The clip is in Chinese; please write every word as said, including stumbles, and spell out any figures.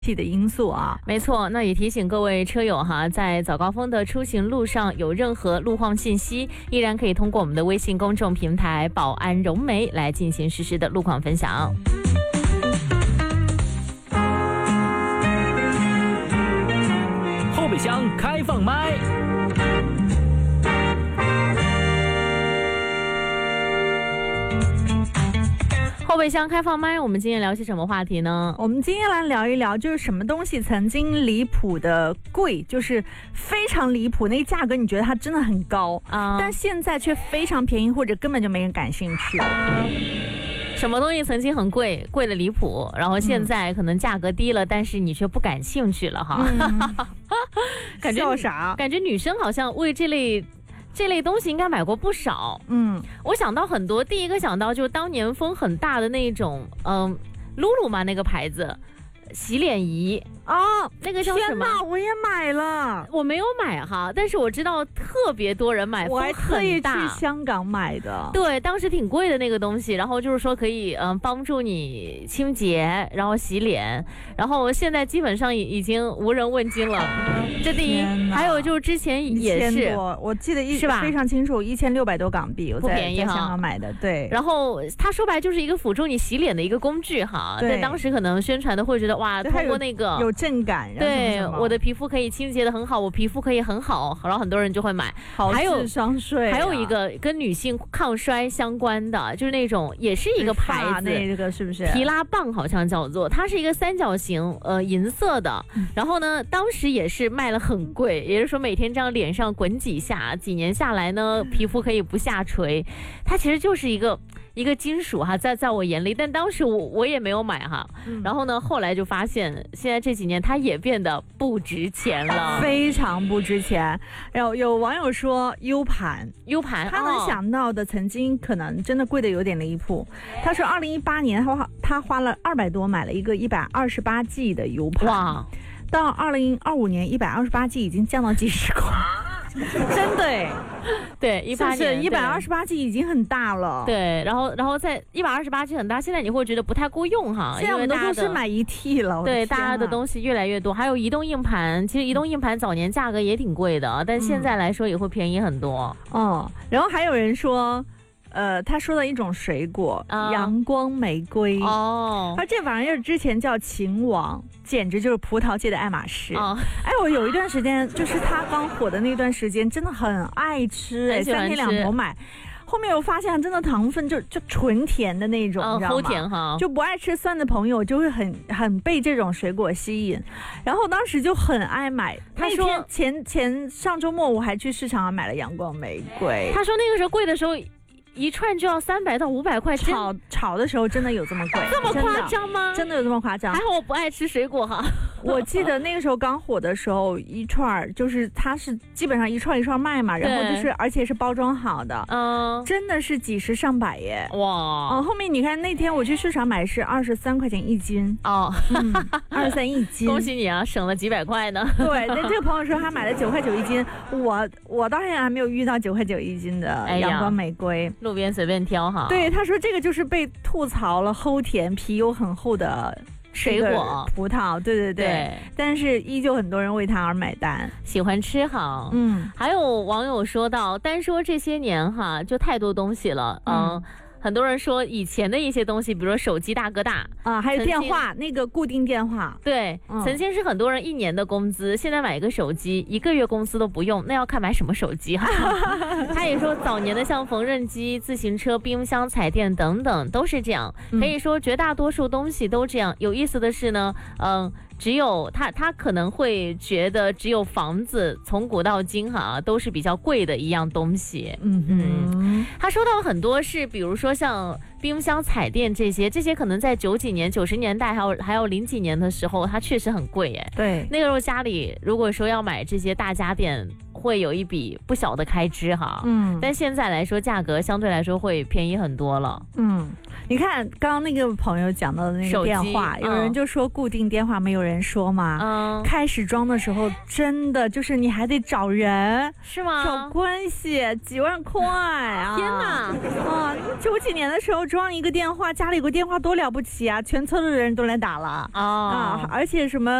气的因素啊。 没错，那也提醒各位车友哈，在早高峰的出行路上有任何路况信息，依然可以通过我们的微信公众平台宝安融媒来进行实时的路况分享。 后备箱开放麦。 后备箱开放麦，我们今天聊些什么话题呢？ 我们今天来聊一聊，就是什么东西曾经离谱的贵，就是非常离谱，那个价格你觉得它真的很高啊、嗯，但现在却非常便宜，或者根本就没人感兴趣。 什么东西曾经很贵，贵的离谱，然后现在可能价格低了，但是你却不感兴趣了哈。嗯、感觉笑啥？ 感觉女生好像为这类。这类东西应该买过不少，嗯，我想到很多，第一个想到就是当年风很大的那种，嗯，露露嘛那个牌子，洗脸仪啊，那个叫什么？ 天哪，我也买了， 我没有买哈，但是我知道特别多人买， 我还特意去大香港买的。 对，当时挺贵的那个东西，然后就是说可以嗯帮助你清洁，然后洗脸，然后现在基本上已已经无人问津了。这第一，还有就是之前也是， 我记得一是吧？ 非常清楚，一千六百多港币，我在不便宜哈， 在香港买的。对， 然后他说白就是一个辅助你洗脸的一个工具哈，在当时可能宣传的会觉得哇，通过那个有震感， 对什么什么我的皮肤可以清洁的很好，我皮肤可以很好，然后很多人就会买。 好智商税、啊， 还有一个跟女性抗衰相关的，就是那种也是一个牌子， 那个是不是提拉棒好像叫做，它是一个三角形，呃，银色的。然后呢，当时也是卖了很贵，也就是说每天这样脸上滚几下，几年下来呢，皮肤可以不下垂。它其实就是一个。一个金属哈，在在我眼里，但当时我我也没有买哈、嗯。然后呢，后来就发现，现在这几年它也变得不值钱了， 非常不值钱。然后有网友说 U 盘 ，U 盘， 他能想到的曾经可能真的贵的有点离谱。他说，二零一八年他花他花了二百多买了一个一百二十八 G 的 U 盘，哇！到二零二五年，一百二十八 G 已经降到几十块。真的哎， 对，一八年一百二十八 G 已经很大了。 对，然后然后在一百二十八 G 很大，现在你会觉得不太够用哈。 现在我们都说是买一 T 了。 对，大家的东西越来越多，还有移动硬盘，其实移动硬盘早年价格也挺贵的，但现在来说也会便宜很多。 哦、嗯，然后还有人说。呃，他说的一种水果，uh, 阳光玫瑰哦，他、oh. 这玩意儿之前叫秦王，简直就是葡萄界的爱马仕。Oh. 哎，我有一段时间，就是他刚火的那段时间，真的很爱吃，哎，三天两头买。后面我发现真的糖分就就纯甜的那种， 嗯、 你知道吗？ 齁甜哈， 就不爱吃酸的朋友就会很很被这种水果吸引，然后当时就很爱买。他说前前上周末我还去市场买了阳光玫瑰。 他说那个时候贵的时候。一串就要三百到五百块， 炒炒的时候真的有这么贵？ 这么夸张吗？ 真的有这么夸张？ 还好我不爱吃水果哈。 我记得那个时候刚火的时候，一串就是它是基本上一串一串卖嘛，然后就是而且是包装好的，嗯，真的是几十上百耶！哇！嗯，后面你看那天我去市场买是二十三块钱一斤哦，二十三一斤。 恭喜你啊，省了几百块呢。 对，那这个朋友说他买了九块九一斤，我我到现在还没有遇到九块九一斤的阳光玫瑰。 哎路边随便挑哈， 对，他说这个就是被吐槽了，齁甜，皮又很厚的水果葡萄，对对 对, 对，但是依旧很多人为它而买单， 喜欢吃哈。嗯，还有网友说到，单说这些年哈，就太多东西了，嗯。嗯很多人说以前的一些东西，比如说手机大哥大啊，还有电话那个固定电话， 对、嗯，曾经是很多人一年的工资，现在买一个手机一个月工资都不用，那要看买什么手机哈。他也说早年的像缝纫机、自行车、冰箱、彩电等等都是这样，可以说绝大多数东西都这样。有意思的是呢，嗯。只有他，他可能会觉得只有房子从古到今哈都是比较贵的一样东西。嗯嗯，他说到很多是，比如说像冰箱、彩电这些，这些可能在九几年、九十年代还有还有零几年的时候，它确实很贵哎。 对， 那个时候家里如果说要买这些大家电， 会有一笔不小的开支哈。嗯，但现在来说价格相对来说会便宜很多了。 嗯，你看刚刚那个朋友讲到的那个电话，有人就说固定电话没有人说嘛。嗯，开始装的时候真的就是你还得找人， 是吗？ 找关系，几万块啊！ 天哪！ 啊，九几年的时候装一个电话，家里有个电话多了不起啊，全村的人都来打了啊！啊，而且什么？